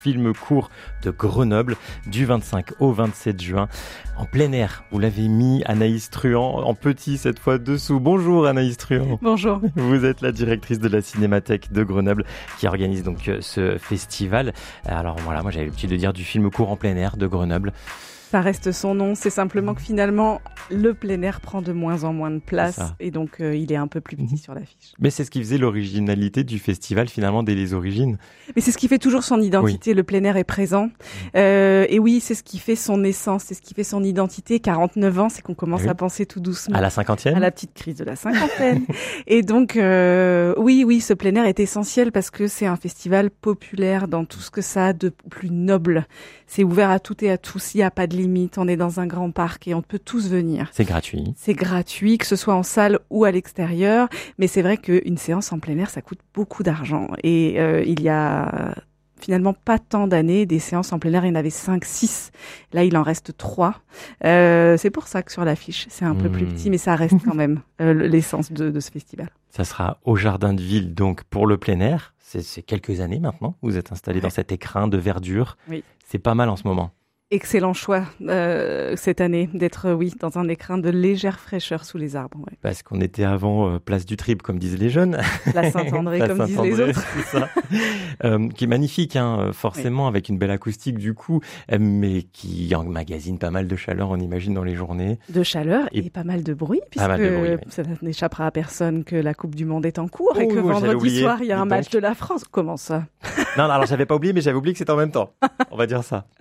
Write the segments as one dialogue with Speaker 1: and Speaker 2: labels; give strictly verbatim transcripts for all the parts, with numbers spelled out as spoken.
Speaker 1: Film court de Grenoble du vingt-cinq au vingt-sept juin en plein air. Vous l'avez mis, Anaïs Truand, en petit cette fois dessous. Bonjour Anaïs Truand.
Speaker 2: Bonjour.
Speaker 1: Vous êtes la directrice de la Cinémathèque de Grenoble qui organise donc ce festival. Alors voilà, moi j'avais l'habitude de dire du film court en plein air de Grenoble.
Speaker 2: Ça reste son nom, c'est simplement que finalement, le plein air prend de moins en moins de place et donc euh, il est un peu plus petit mmh. sur l'affiche.
Speaker 1: Mais c'est ce qui faisait l'originalité du festival finalement dès les origines.
Speaker 2: Mais c'est ce qui fait toujours son identité, oui. Le plein air est présent. Euh, et oui, c'est ce qui fait son essence, c'est ce qui fait son identité. quarante-neuf ans, c'est qu'on commence oui. à penser tout doucement.
Speaker 1: À la cinquantième ?
Speaker 2: À la petite crise de la cinquantaine. Et donc, euh, oui, oui, ce plein air est essentiel parce que c'est un festival populaire dans tout ce que ça a de plus noble. C'est ouvert à toutes et à tous, il n'y a pas de limite, on est dans un grand parc et on peut tous venir.
Speaker 1: C'est gratuit.
Speaker 2: C'est gratuit, que ce soit en salle ou à l'extérieur, mais c'est vrai qu'une séance en plein air, ça coûte beaucoup d'argent. Et euh, il y a finalement pas tant d'années, des séances en plein air, il y en avait cinq, six. Là, il en reste trois. Euh, c'est pour ça que sur l'affiche, c'est un mmh. peu plus petit, mais ça reste quand même euh, l'essence de, de ce festival.
Speaker 1: Ça sera au Jardin de Ville, donc pour le plein air. C'est, c'est quelques années maintenant. Vous êtes installé ouais. dans cet écrin de verdure.
Speaker 2: Oui.
Speaker 1: C'est pas mal en ce moment.
Speaker 2: Excellent choix euh, cette année d'être, oui, dans un écrin de légère fraîcheur sous les arbres. Ouais.
Speaker 1: Parce qu'on était avant euh, place du Tribe, comme disent les jeunes.
Speaker 2: La Saint-André, comme Saint-André, disent les autres.
Speaker 1: C'est ça. euh, qui est magnifique, hein, forcément, oui. avec une belle acoustique du coup, euh, mais qui emmagasine pas mal de chaleur, on imagine, dans les journées.
Speaker 2: De chaleur et, et pas mal de bruit, puisque mal de bruit, oui. ça n'échappera à personne que la Coupe du Monde est en cours oh, et que oh, vendredi soir, il y a un match donc... de la France. Comment ça ?
Speaker 1: Non, non, alors j'avais pas oublié, mais j'avais oublié que c'était en même temps. On va dire ça.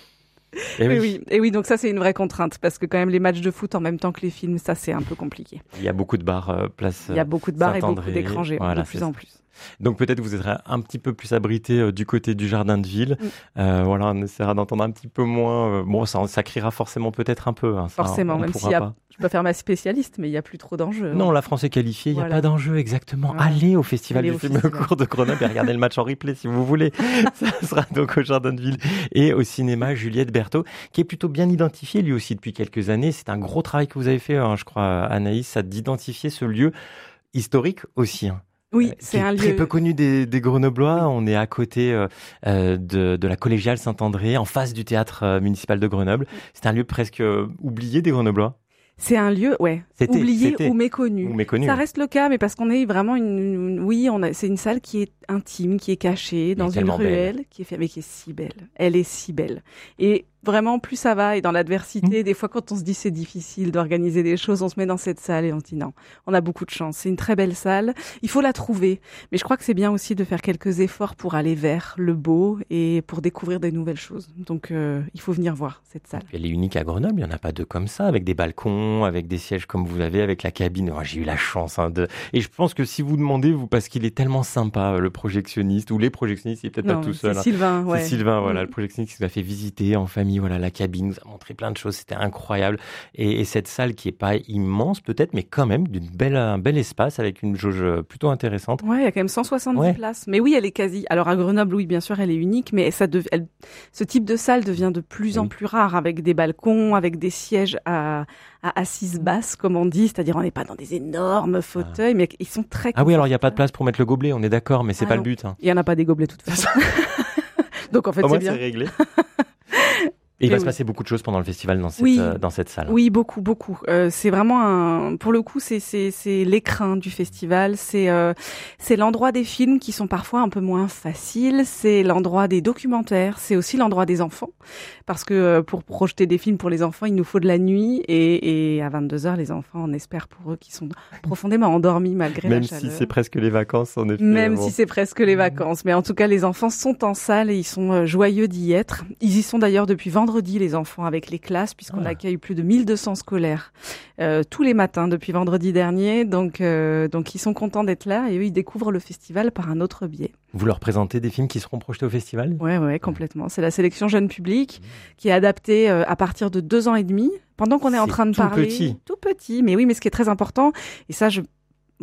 Speaker 2: Et oui. oui, et oui, donc ça c'est une vraie contrainte parce que quand même les matchs de foot en même temps que les films, ça c'est un peu compliqué.
Speaker 1: Il y a beaucoup de bars, euh, place.
Speaker 2: Il y a beaucoup de bars et beaucoup d'écrans géants, voilà, de plus en plus.
Speaker 1: Donc peut-être vous serez un petit peu plus abrité euh, du côté du Jardin de Ville. Mm. Euh, voilà, on essaiera d'entendre un petit peu moins. Euh, bon, ça, ça criera forcément peut-être un peu. Hein, ça,
Speaker 2: forcément, même s'il y a. Pas. Je peux faire ma spécialiste, mais il n'y a plus trop d'enjeux.
Speaker 1: Non, hein. La France est qualifiée, il voilà. n'y a pas d'enjeu, exactement. Voilà. Allez au Festival Allez du au film festival. Court de Grenoble et regardez le match en replay si vous voulez. Ça sera donc au Jardin de Ville et au cinéma Juliette Berthaud, qui est plutôt bien identifié lui aussi depuis quelques années. C'est un gros travail que vous avez fait, hein, je crois, Anaïs, ça d'identifier ce lieu historique aussi. Hein.
Speaker 2: Oui, euh, c'est un lieu
Speaker 1: très peu connu des, des Grenoblois. On est à côté euh, de, de la collégiale Saint-André, en face du théâtre euh, municipal de Grenoble. C'est un lieu presque euh, oublié des Grenoblois.
Speaker 2: C'est un lieu, ouais,
Speaker 1: c'était,
Speaker 2: oublié
Speaker 1: c'était.
Speaker 2: ou méconnu.
Speaker 1: ou méconnu.
Speaker 2: Ça reste le cas, mais parce qu'on est vraiment une, une oui, on a, c'est une salle qui est intime, qui est cachée dans une ruelle, belle. qui est mais qui est si belle. Elle est si belle. Et vraiment, plus ça va, et dans l'adversité, mmh. des fois quand on se dit c'est difficile d'organiser des choses, on se met dans cette salle et on se dit non, on a beaucoup de chance. C'est une très belle salle. Il faut la trouver. Mais je crois que c'est bien aussi de faire quelques efforts pour aller vers le beau et pour découvrir des nouvelles choses. Donc, euh, il faut venir voir cette salle.
Speaker 1: Elle est unique à Grenoble. Il n'y en a pas deux comme ça, avec des balcons, avec des sièges comme vous avez, avec la cabine. Oh, j'ai eu la chance, hein, de, et je pense que si vous demandez, vous, parce qu'il est tellement sympa, le projectionniste, ou les projectionnistes, il est peut-être
Speaker 2: non,
Speaker 1: pas tout
Speaker 2: c'est
Speaker 1: seul.
Speaker 2: Sylvain,
Speaker 1: hein.
Speaker 2: ouais.
Speaker 1: C'est Sylvain, voilà,
Speaker 2: mmh.
Speaker 1: le projectionniste qui nous a fait visiter en famille. Voilà, la cabine nous a montré plein de choses, c'était incroyable. Et, et cette salle qui est pas immense peut-être, mais quand même d'une belle, un bel espace avec une jauge plutôt intéressante.
Speaker 2: Ouais, il y a quand même cent soixante-dix
Speaker 1: ouais.
Speaker 2: places. Mais oui, elle est quasi. Alors à Grenoble, oui, bien sûr, elle est unique, mais ça dev... elle... ce type de salle devient de plus oui. en plus rare, avec des balcons, avec des sièges à, à assises basses, comme on dit, c'est-à-dire on n'est pas dans des énormes fauteuils, ah. mais ils sont très.
Speaker 1: Ah oui, alors il y a pas de place pour mettre le gobelet, on est d'accord, mais c'est
Speaker 2: ah
Speaker 1: pas
Speaker 2: non.
Speaker 1: le but. Hein.
Speaker 2: Il y en a pas des gobelets de toute façon. Donc en fait,
Speaker 1: Au moins,
Speaker 2: c'est bien.
Speaker 1: C'est réglé. Et il va oui. se passer beaucoup de choses pendant le festival dans cette,
Speaker 2: oui.
Speaker 1: euh, dans cette salle.
Speaker 2: Oui, beaucoup, beaucoup. Euh, c'est vraiment un, pour le coup, c'est, c'est, c'est l'écrin du festival. C'est, euh, c'est l'endroit des films qui sont parfois un peu moins faciles. C'est l'endroit des documentaires. C'est aussi l'endroit des enfants. Parce que euh, pour projeter des films pour les enfants, il nous faut de la nuit. Et, et à vingt-deux heures, les enfants, on espère pour eux qu'ils sont profondément endormis malgré
Speaker 1: Même
Speaker 2: la chaleur.
Speaker 1: Même si c'est presque les vacances, en effet.
Speaker 2: Même
Speaker 1: bon.
Speaker 2: si c'est presque les vacances. Mais en tout cas, les enfants sont en salle et ils sont euh, joyeux d'y être. Ils y sont d'ailleurs depuis vendredi. Vendredi, les enfants avec les classes, puisqu'on ah. accueille plus de mille deux cents scolaires euh, tous les matins depuis vendredi dernier. Donc, euh, donc, ils sont contents d'être là et eux, ils découvrent le festival par un autre biais.
Speaker 1: Vous leur présentez des films qui seront projetés au festival ?
Speaker 2: Ouais, ouais, complètement. C'est la sélection jeune public mmh. qui est adaptée euh, à partir de deux ans et demi. Pendant qu'on est, est en train de
Speaker 1: tout
Speaker 2: parler,
Speaker 1: petit.
Speaker 2: tout petit. Mais oui, mais ce qui est très important, et ça, je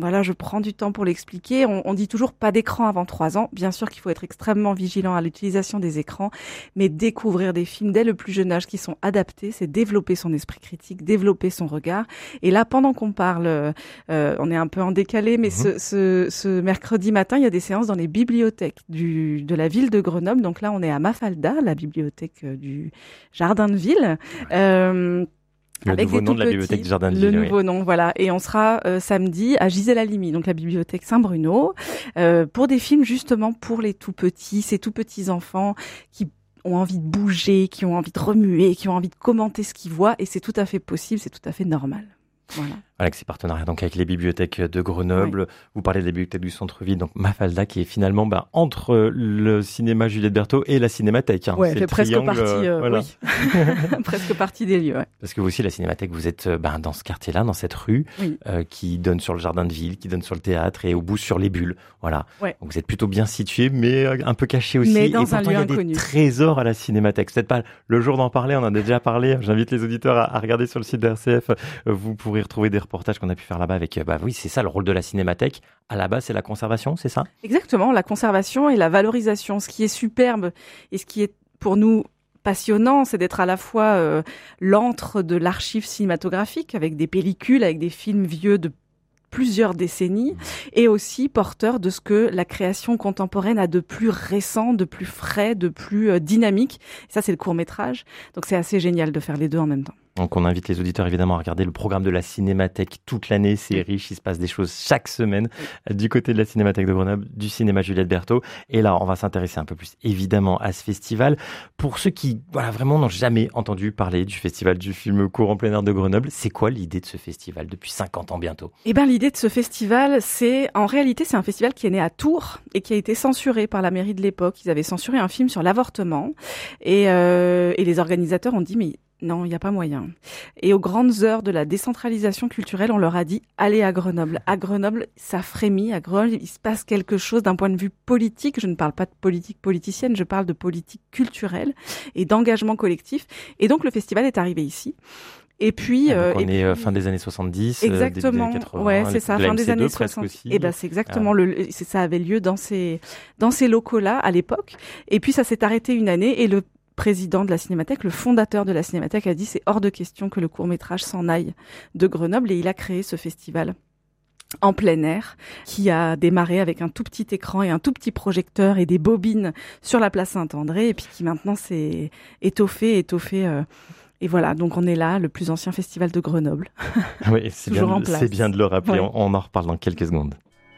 Speaker 2: Voilà, je prends du temps pour l'expliquer. On, on dit toujours pas d'écran avant trois ans. Bien sûr qu'il faut être extrêmement vigilant à l'utilisation des écrans, mais découvrir des films dès le plus jeune âge qui sont adaptés, c'est développer son esprit critique, développer son regard. Et là, pendant qu'on parle, euh, on est un peu en décalé, mais mmh. ce, ce, ce mercredi matin, il y a des séances dans les bibliothèques du, de la ville de Grenoble. Donc là, on est à Mafalda, la bibliothèque du Jardin de Ville. Euh,
Speaker 1: Le
Speaker 2: Avec
Speaker 1: nouveau nom de la
Speaker 2: petits,
Speaker 1: bibliothèque du Jardin de
Speaker 2: Le
Speaker 1: Ville.
Speaker 2: nouveau
Speaker 1: oui.
Speaker 2: nom, voilà. Et on sera euh, samedi à Gisèle-Halimi, donc la bibliothèque Saint-Bruno, euh, pour des films justement pour les tout petits, ces tout petits enfants qui ont envie de bouger, qui ont envie de remuer, qui ont envie de commenter ce qu'ils voient. Et c'est tout à fait possible, c'est tout à fait normal. Voilà.
Speaker 1: Avec ces partenariats donc avec les bibliothèques de Grenoble, oui. Vous parlez des bibliothèques du centre-ville, donc Mafalda qui est finalement bah, entre le cinéma Juliette Berthaud et la cinémathèque. Hein.
Speaker 2: Ouais,
Speaker 1: c'est
Speaker 2: fait presque
Speaker 1: triangle,
Speaker 2: partie, euh,
Speaker 1: voilà.
Speaker 2: oui. presque partie des lieux. Ouais.
Speaker 1: Parce que vous aussi la cinémathèque, vous êtes bah, dans ce quartier-là, dans cette rue
Speaker 2: oui.
Speaker 1: euh, qui donne sur le Jardin de Ville, qui donne sur le théâtre et au bout sur les bulles. Voilà.
Speaker 2: Ouais.
Speaker 1: Donc vous êtes plutôt bien situé, mais un peu caché aussi.
Speaker 2: Mais dans
Speaker 1: et pourtant,
Speaker 2: un lieu
Speaker 1: il y a
Speaker 2: inconnu.
Speaker 1: des trésors à la cinémathèque. C'est peut-être pas le jour d'en parler, on en a déjà parlé. J'invite les auditeurs à, à regarder sur le site de R C F. Vous pourrez retrouver des reportages qu'on a pu faire là-bas avec, bah oui, c'est ça le rôle de la cinémathèque. À la base, c'est la conservation, c'est ça ?
Speaker 2: Exactement, la conservation et la valorisation. Ce qui est superbe et ce qui est pour nous passionnant, c'est d'être à la fois euh, l'antre de l'archive cinématographique avec des pellicules, avec des films vieux de plusieurs décennies, et aussi porteur de ce que la création contemporaine a de plus récent, de plus frais, de plus euh, dynamique. Et ça, c'est le court-métrage. Donc c'est assez génial de faire les deux en même temps.
Speaker 1: Donc on invite les auditeurs évidemment à regarder le programme de la Cinémathèque toute l'année, c'est riche, il se passe des choses chaque semaine oui. du côté de la Cinémathèque de Grenoble, du cinéma Juliette Berthaud. Et là, on va s'intéresser un peu plus évidemment à ce festival. Pour ceux qui voilà, vraiment n'ont jamais entendu parler du festival du film court en plein air de Grenoble, c'est quoi l'idée de ce festival depuis cinquante ans bientôt ?
Speaker 2: Eh ben l'idée de ce festival, c'est en réalité c'est un festival qui est né à Tours et qui a été censuré par la mairie de l'époque. Ils avaient censuré un film sur l'avortement et, euh, et les organisateurs ont dit mais non, il n'y a pas moyen. Et aux grandes heures de la décentralisation culturelle, on leur a dit, allez à Grenoble. À Grenoble, ça frémit. À Grenoble, il se passe quelque chose d'un point de vue politique. Je ne parle pas de politique politicienne, je parle de politique culturelle et d'engagement collectif. Et donc, le festival est arrivé ici. Et puis,
Speaker 1: ah, donc on
Speaker 2: et
Speaker 1: est
Speaker 2: puis,
Speaker 1: fin des années soixante-dix,
Speaker 2: exactement,
Speaker 1: euh, début des années quatre-vingts.
Speaker 2: Ouais, c'est ça, fin des années
Speaker 1: soixante-dix.
Speaker 2: Et ben c'est exactement ah. le, c'est ça avait lieu dans ces dans ces locaux-là à l'époque. Et puis ça s'est arrêté une année et le président de la Cinémathèque, le fondateur de la Cinémathèque a dit c'est hors de question que le court-métrage s'en aille de Grenoble et il a créé ce festival en plein air qui a démarré avec un tout petit écran et un tout petit projecteur et des bobines sur la place Saint-André et puis qui maintenant s'est étoffé, étoffé euh, et voilà, donc on est là, le plus ancien festival de Grenoble.
Speaker 1: Oui, c'est, bien, de, c'est bien de le rappeler, ouais. on, on en reparle dans quelques secondes.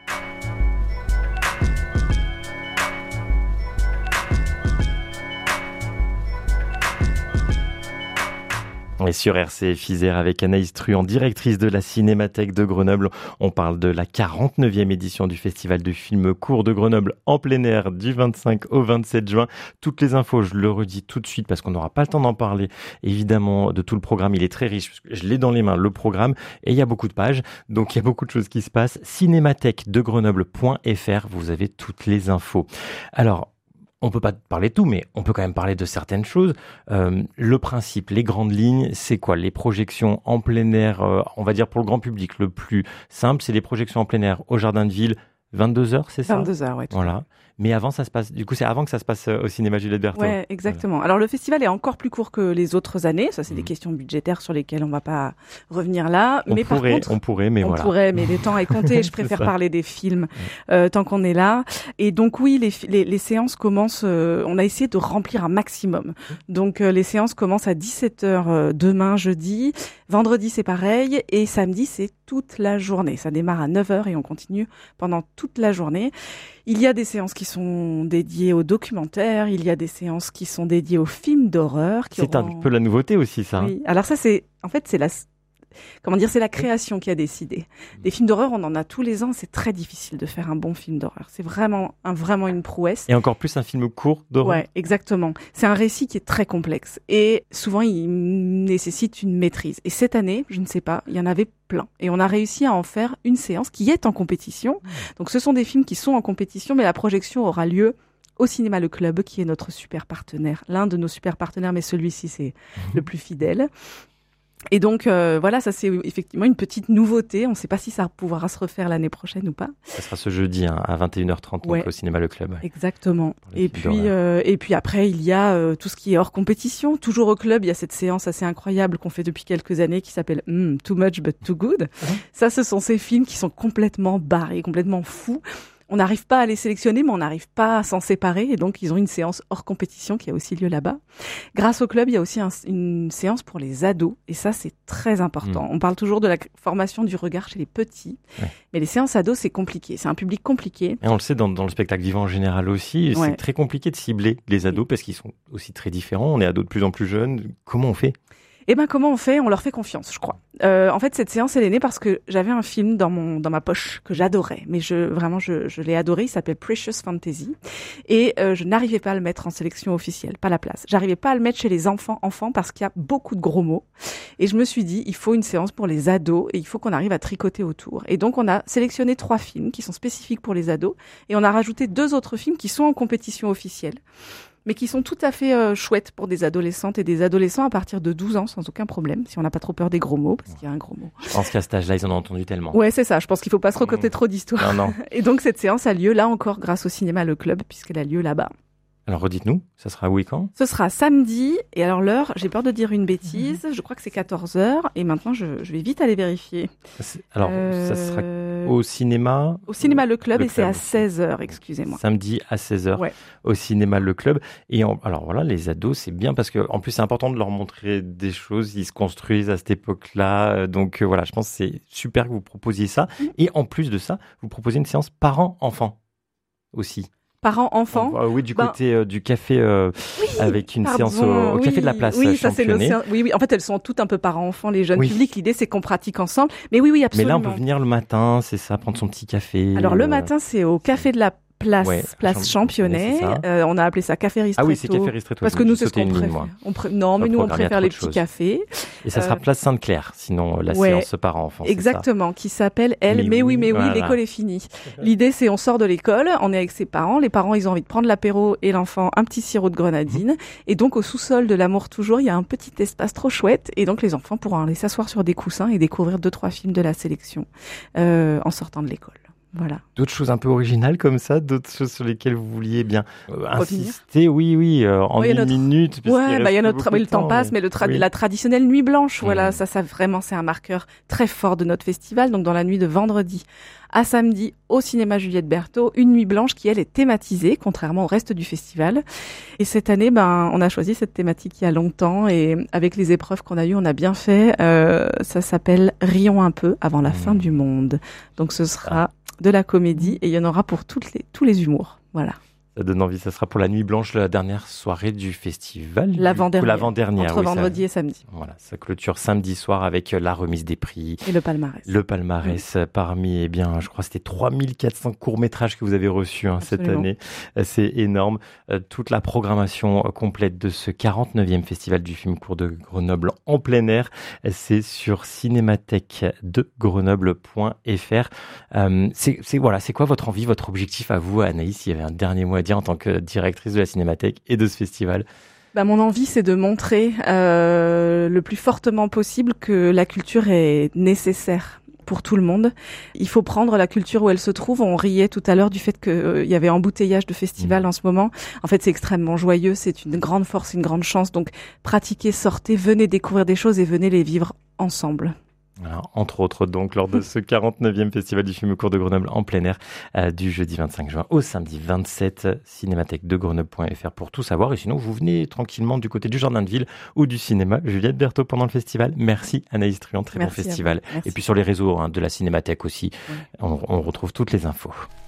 Speaker 1: Et sur R C F Isère avec Anaïs Truand, directrice de la Cinémathèque de Grenoble. On parle de la quarante-neuvième édition du Festival du film court de Grenoble en plein air du vingt-cinq au vingt-sept juin. Toutes les infos, je le redis tout de suite parce qu'on n'aura pas le temps d'en parler. Évidemment, de tout le programme, il est très riche. Je l'ai dans les mains, le programme, et il y a beaucoup de pages. Donc, il y a beaucoup de choses qui se passent. cinémathèque de grenoble point f r, vous avez toutes les infos. Alors, on peut pas parler de tout, mais on peut quand même parler de certaines choses. Euh, le principe, les grandes lignes, c'est quoi ? Les projections en plein air, euh, on va dire pour le grand public, le plus simple, c'est les projections en plein air au Jardin de Ville, vingt-deux heures, c'est ça ?
Speaker 2: vingt-deux heures, ouais.
Speaker 1: Voilà. Mais avant, ça se passe. Du coup, c'est avant que ça se passe au cinéma Juliette Berthaud.
Speaker 2: Ouais, exactement. Voilà. Alors, le festival est encore plus court que les autres années. Ça, c'est mmh. des questions budgétaires sur lesquelles on va pas revenir là.
Speaker 1: On
Speaker 2: mais
Speaker 1: pourrait,
Speaker 2: par contre,
Speaker 1: on pourrait, mais
Speaker 2: on
Speaker 1: voilà.
Speaker 2: On pourrait, mais le temps est compté. Je préfère parler des films euh, tant qu'on est là. Et donc, oui, les, les, les séances commencent. Euh, on a essayé de remplir un maximum. Donc, euh, les séances commencent à dix-sept heures euh, demain, jeudi. Vendredi, c'est pareil. Et samedi, c'est toute la journée. Ça démarre à neuf heures et on continue pendant toute la journée. Il y a des séances qui sont dédiées aux documentaires, il y a des séances qui sont dédiées aux films d'horreur. Qui
Speaker 1: c'est
Speaker 2: auront...
Speaker 1: un peu la nouveauté aussi, ça.
Speaker 2: Oui. Alors ça, c'est, en fait, c'est la, comment dire, c'est la création qui a décidé. Des films d'horreur, on en a tous les ans. C'est très difficile de faire un bon film d'horreur. C'est vraiment, un, vraiment une prouesse.
Speaker 1: Et encore plus un film court d'horreur.
Speaker 2: Ouais, exactement. C'est un récit qui est très complexe et souvent il nécessite une maîtrise. Et cette année, je ne sais pas, il y en avait plein. Et on a réussi à en faire une séance qui est en compétition. Donc ce sont des films qui sont en compétition, mais la projection aura lieu au Cinéma Le Club, qui est notre super partenaire, l'un de nos super partenaires, mais celui-ci c'est mmh. le plus fidèle. Et donc euh, voilà, ça c'est effectivement une petite nouveauté. On ne sait pas si ça pourra se refaire l'année prochaine ou pas.
Speaker 1: Ça sera ce jeudi hein, à vingt et une heures trente ouais. donc, au cinéma Le Club. Ouais.
Speaker 2: Exactement. Et puis euh, et puis après il y a euh, tout ce qui est hors compétition. Toujours au club, il y a cette séance assez incroyable qu'on fait depuis quelques années qui s'appelle mm, Too Much But Too Good. Mmh. Ça, ce sont ces films qui sont complètement barrés, complètement fous. On n'arrive pas à les sélectionner, mais on n'arrive pas à s'en séparer. Et donc, ils ont une séance hors compétition qui a aussi lieu là-bas. Grâce au club, il y a aussi un, une séance pour les ados. Et ça, c'est très important. Mmh. On parle toujours de la formation du regard chez les petits. Ouais. Mais les séances ados, c'est compliqué. C'est un public compliqué.
Speaker 1: Et on le sait dans, dans le spectacle vivant en général aussi. Ouais. C'est très compliqué de cibler les ados parce qu'ils sont aussi très différents. On est ados de plus en plus jeunes. Comment on fait ?
Speaker 2: Eh ben comment on fait ? On leur fait confiance, je crois. Euh, en fait, cette séance, elle est née parce que j'avais un film dans mon dans ma poche que j'adorais, mais je vraiment je je l'ai adoré. Il s'appelle Precious Fantasy et euh, je n'arrivais pas à le mettre en sélection officielle, pas la place. J'arrivais pas à le mettre chez les enfants enfants parce qu'il y a beaucoup de gros mots. Et je me suis dit, il faut une séance pour les ados et il faut qu'on arrive à tricoter autour. Et donc on a sélectionné trois films qui sont spécifiques pour les ados et on a rajouté deux autres films qui sont en compétition officielle, mais qui sont tout à fait euh, chouettes pour des adolescentes et des adolescents à partir de douze ans, sans aucun problème, si on n'a pas trop peur des gros mots, parce qu'il y a un gros mot.
Speaker 1: Je pense qu'à cet âge-là, ils en ont entendu tellement.
Speaker 2: Ouais, c'est ça. Je pense qu'il faut pas se recoter mmh. trop d'histoires.
Speaker 1: Non, non.
Speaker 2: Et donc, cette séance a lieu, là encore, grâce au cinéma Le Club, puisqu'elle a lieu là-bas.
Speaker 1: Alors, redites-nous, ça sera où et quand ?
Speaker 2: Ce sera samedi, et alors l'heure, j'ai peur de dire une bêtise, je crois que c'est quatorze heures, et maintenant je, je vais vite aller vérifier.
Speaker 1: C'est, alors, euh... ça sera au cinéma ?
Speaker 2: Au cinéma Le Club, le et club. C'est à seize heures, excusez-moi.
Speaker 1: Samedi à seize heures, ouais. Au cinéma Le Club. Et en, alors voilà, les ados, c'est bien parce que en plus, c'est important de leur montrer des choses, ils se construisent à cette époque-là. Donc euh, voilà, je pense que c'est super que vous proposiez ça. Mmh. Et en plus de ça, vous proposez une séance parents-enfants aussi.
Speaker 2: Parents-enfants.
Speaker 1: Euh, oui, du ben, côté euh, du café euh, oui, avec une pardon, séance au, au oui, café de la place.
Speaker 2: Oui, ça c'est l'océan. Oui, oui. En fait, elles sont toutes un peu parents-enfants, les jeunes oui. publics. L'idée, c'est qu'on pratique ensemble. Mais oui, oui, absolument.
Speaker 1: Mais là, on peut venir le matin, c'est ça, prendre son petit café.
Speaker 2: Alors, le matin, c'est au café de la place, ouais, place Championnet. Euh, on a appelé ça Café Ristretto.
Speaker 1: Ah oui, c'est Café Ristretto.
Speaker 2: Parce que nous, c'est ce qu'on préfère. On pré... Non, mais nous, on préfère les petits cafés.
Speaker 1: Et ça sera euh... place Sainte-Claire, sinon la ouais, séance parents-enfants.
Speaker 2: Exactement, qui s'appelle Elle, mais, mais oui, mais oui, voilà. L'école est finie. L'idée, c'est on sort de l'école, on est avec ses parents. Les parents, ils ont envie de prendre l'apéro et l'enfant un petit sirop de grenadine. Mmh. Et donc, au sous-sol de l'Amour Toujours, il y a un petit espace trop chouette. Et donc, les enfants pourront aller s'asseoir sur des coussins et découvrir deux, trois films de la sélection euh, en sortant de l'école. Voilà.
Speaker 1: D'autres choses un peu originales comme ça, d'autres choses sur lesquelles vous vouliez bien euh, insister, oui, oui, euh, en oh, une notre... minute.
Speaker 2: Ouais, bah il y a notre, oui, le temps passe, mais, mais le tra... oui. la traditionnelle nuit blanche, mmh. voilà, ça, ça vraiment, c'est un marqueur très fort de notre festival. Donc dans la nuit de vendredi à samedi au cinéma Juliette Berthaud, une nuit blanche qui elle est thématisée, contrairement au reste du festival. Et cette année, ben, on a choisi cette thématique il y a longtemps et avec les épreuves qu'on a eues, on a bien fait. Euh, ça s'appelle Rions un peu avant la mmh. fin du monde. Donc ce sera de la comédie et il y en aura pour toutes les, tous les humours. Voilà.
Speaker 1: Ça donne envie. Ça sera pour la nuit blanche, la dernière soirée du festival.
Speaker 2: L'avant-dernière.
Speaker 1: L'avant-dernière.
Speaker 2: Entre
Speaker 1: oui,
Speaker 2: vendredi
Speaker 1: ça,
Speaker 2: et samedi.
Speaker 1: Voilà. Ça clôture samedi soir avec la remise des prix.
Speaker 2: Et le palmarès.
Speaker 1: Le palmarès. Mmh. Parmi, eh bien, je crois que c'était trois mille quatre cents courts-métrages que vous avez reçus, hein, cette année. C'est énorme. Euh, toute la programmation complète de ce quarante-neuvième festival du film court de Grenoble en plein air, c'est sur cinémathèque de grenoble point f r. Euh, c'est, c'est, voilà, c'est quoi votre envie, votre objectif à vous, Anaïs? Il y avait un dernier mot à dire en tant que directrice de la Cinémathèque et de ce festival.
Speaker 2: Bah, mon envie, c'est de montrer euh, le plus fortement possible que la culture est nécessaire pour tout le monde. Il faut prendre la culture où elle se trouve. On riait tout à l'heure du fait qu'il euh, y avait embouteillage de festivals mmh. en ce moment. En fait, c'est extrêmement joyeux, c'est une grande force, une grande chance. Donc, pratiquez, sortez, venez découvrir des choses et venez les vivre ensemble.
Speaker 1: Alors, entre autres, donc, lors de ce quarante-neuvième festival du film court de Grenoble en plein air, euh, du jeudi vingt-cinq juin au samedi vingt-sept, cinémathèque de grenoble point f r pour tout savoir. Et sinon, vous venez tranquillement du côté du Jardin de Ville ou du cinéma Juliette Berthaud pendant le festival. Merci Anaïs Truand, très
Speaker 2: Merci
Speaker 1: bon festival.
Speaker 2: Et puis
Speaker 1: sur les réseaux hein, de la Cinémathèque aussi, ouais. on, on retrouve toutes les infos.